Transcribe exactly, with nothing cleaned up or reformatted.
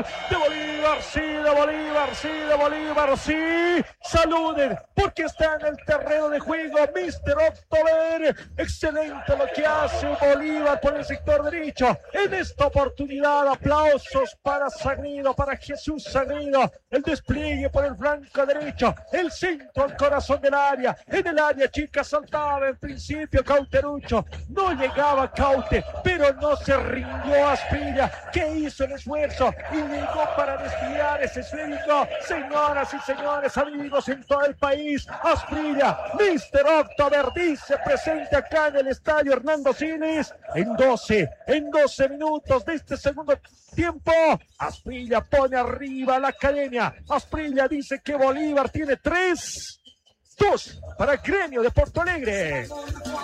de Bolívar, sí, de Bolívar, sí, de Bolívar, sí. Saluden, porque está en el terreno de juego míster October. Excelente lo que hace Bolívar por el sector derecho. En esta oportunidad, aplausos para Sagredo, para Jesús Sagredo. El despliegue por el flanco derecho, el centro al corazón del área. En el área chica saltaba en principio Cauterucho. No llegaba Caute, pero no se rindió Asprilla, que hizo el esfuerzo y llegó para desviar ese esférico. Señoras y señores, amigos en todo el país, Asprilla, míster October dice presente acá en el estadio Hernando Siles. En doce, en doce minutos de este segundo tiempo, Asprilla pone arriba a la academia. Asprilla dice que Bolívar tiene tres, dos para Gremio de Porto Alegre.